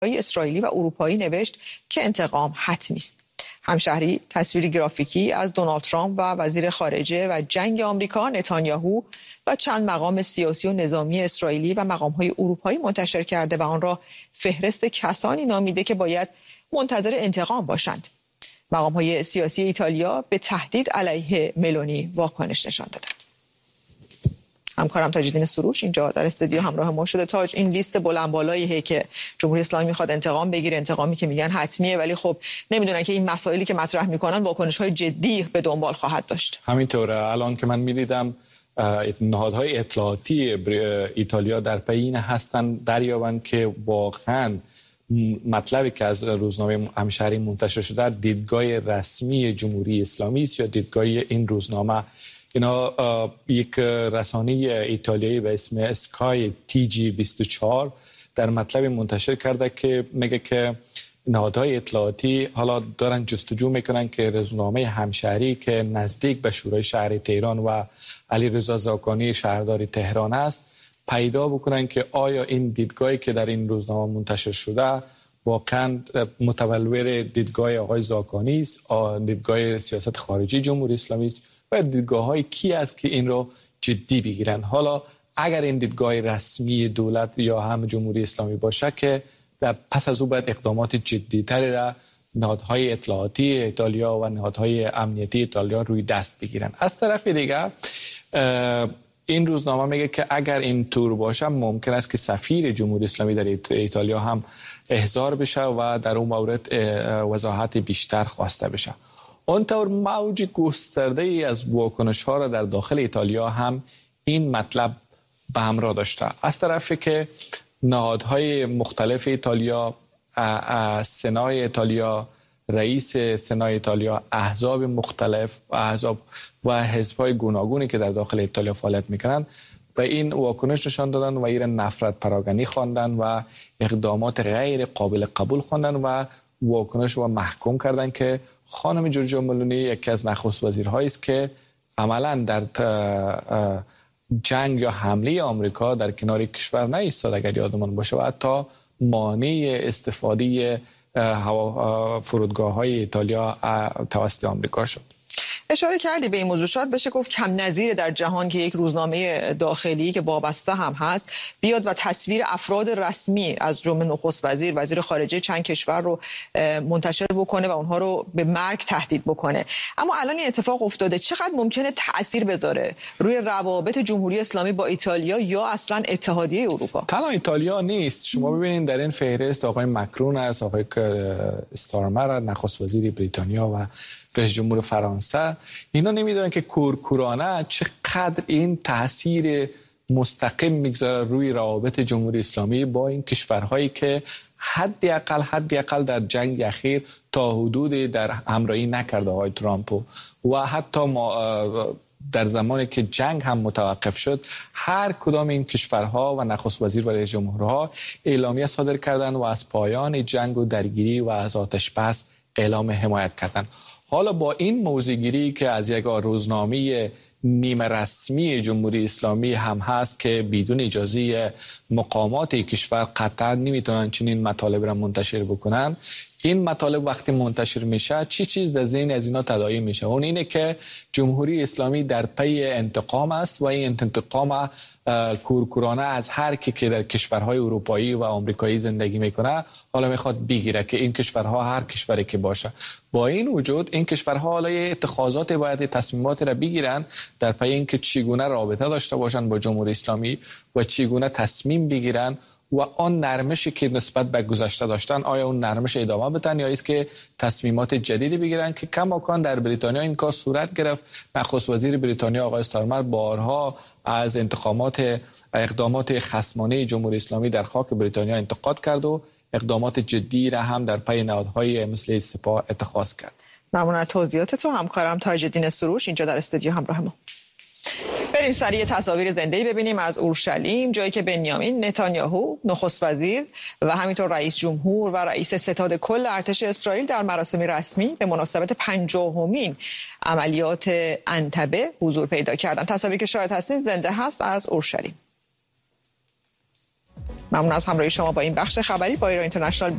اسرائیلی و اروپایی نوشت که انتقام حتمی است. همشهری تصویری گرافیکی از دونالد ترامپ و وزیر خارجه و جنگ آمریکا نتانیاهو و چند مقام سیاسی و نظامی اسرائیلی و مقام‌های اروپایی منتشر کرده و آن را فهرست کسانی نامیده که باید منتظر انتقام باشند. مقام‌های سیاسی ایتالیا به تهدید علیه ملونی واکنش نشان دادند. همکارم تاج‌الدین سروش اینجا در استودیو همراه ما شده. تاج، این لیست بلند بالاییه که جمهوری اسلامی میخواد انتقام بگیره، انتقامی که میگن حتمیه، ولی خب نمیدونن که این مسائلی که مطرح میکنن واکنش‌های جدی به دنبال خواهد داشت. همینطوره. الان که من میدیدم نهادهای اطلاعاتی ایتالیا در پی این هستن دریابند که واقعاً مطلبی که از روزنامه همشهری منتشر شده دیدگاه رسمی جمهوری اسلامی است یا دیدگاه این روزنامه. اینا یک رسانه ایتالیایی به اسم اسکای TG24 در مطلب منتشر کرده که میگه که نهادهای اطلاعاتی حالا دارن جستجو میکنن که روزنامه همشهری که نزدیک به شورای شهر تهران و علیرضا زاکانی شهردار تهران است پیدا بکنن که آیا این دیدگاهی که در این روزنامه منتشر شده واقعا متولور دیدگاه آقای زاکانی است، دیدگاه سیاست خارجی جمهوری اسلامی است و دیدگاه‌های کی است که این رو جدی بگیرن. حالا اگر این دیدگاه رسمی دولت یا هم جمهوری اسلامی باشه که پس از او باید اقدامات جدی‌تری را نهادهای اطلاعاتی ایتالیا و نهادهای امنیتی ایتالیا روی دست بگیرن. از طرف دیگر این روزنامه میگه که اگر این طور باشه ممکن است که سفیر جمهوری اسلامی در ایتالیا هم احضار بشه و در اون مورد وضاحت بیشتر خواسته بشه. اونطور موج گسترده ای از واکنش ها را در داخل ایتالیا هم این مطلب به همراه داشته. از طرفی که نهادهای مختلف ایتالیا، سنای ایتالیا، رئیس سنای ایتالیا، احزاب مختلف و حزب‌های گوناگونی که در داخل ایتالیا فعالیت میکنند به این واکنش نشان دادن و این نفرت پراگنی خواندن و اقدامات غیر قابل قبول خواندن و واکنش و محکوم کردن که خانم جورجیا ملونی یکی از نخست وزیرهایی است که عملاً در جنگ یا حمله آمریکا در کنار کشور نایستاد اگر یادمان باشه و حتی مانع استفاده فرودگاه‌های ایتالیا توسط آمریکا شد. اشاره کردی به این موضوع، شاید بشه گفت کم نظیر در جهان که یک روزنامه داخلی که وابسته هم هست بیاد و تصویر افراد رسمی از جمله نخست وزیر، وزیر خارجه چند کشور رو منتشر بکنه و اونها رو به مرگ تهدید بکنه. اما الان این اتفاق افتاده، چقدر ممکنه تأثیر بذاره روی روابط جمهوری اسلامی با ایتالیا یا اصلا اتحادیه اروپا؟ تنها ایتالیا نیست. شما ببینید در این فهرست آقای مکرون است، آقای استارمر نخست وزیر بریتانیا و رئیس جمهور فرانسه، اینا نمیدونن که کورکورانه چقدر این تاثیر مستقیم میگذاره روی روابط جمهوری اسلامی با این کشورهایی که حداقل در جنگ اخیر تا حدودی در همراهی نکرده های ترامپ و حتی در زمانی که جنگ هم متوقف شد هر کدام این کشورها و نخست وزیر و رئیس جمهورها اعلامیه صادر کردند و از پایان جنگ و درگیری و از آتش بس اعلام حمایت کردند. حالا با این موضع‌گیری که از یک روزنامه نیمه رسمی جمهوری اسلامی هم هست که بدون اجازه مقامات کشور قطعا نمیتونن چنین مطالب را منتشر بکنن، این مطالب وقتی منتشر میشه چی چیز در ذهن از اینا تداعی میشه؟ اون اینه که جمهوری اسلامی در پی انتقام است و این انتقام کورکورانه از هر کی که در کشورهای اروپایی و آمریکایی زندگی میکنه حالا میخواد بگیره که این کشورها هر کشوری که باشه. با این وجود این کشورها حالا اتخاذات باید تصمیمات را بگیرن در پی اینکه چگونه رابطه داشته باشن با جمهوری اسلامی و چگونه تصمیم بگیرن و آن نرمشی که نسبت به گذشته داشتن آیا اون نرمش ادامه بدن یا است که تصمیمات جدیدی بگیرن که کماکان در بریتانیا این کار صورت گرفت. نخست وزیر بریتانیا آقای استارمر بارها از اقدامات خصمانه جمهوری اسلامی در خاک بریتانیا انتقاد کرد و اقدامات جدی را هم در پی نهادهای مثل سپاه اتخاذ کرد. ممنون از توضیحات تو همکارم تاج‌الدین سروش اینجا در استودیو همراه ما. بریم سریع تصاویر زنده‌ای ببینیم از اورشلیم، جایی که بنیامین نتانیاهو نخست وزیر و همینطور رئیس جمهور و رئیس ستاد کل ارتش اسرائیل در مراسم رسمی به مناسبت 50مین عملیات عنتبه حضور پیدا کردند. تصاویری که شاهد هستین زنده هست از اورشلیم. ممنون از همراهی شما با این بخش خبری با ایران اینترنشنال.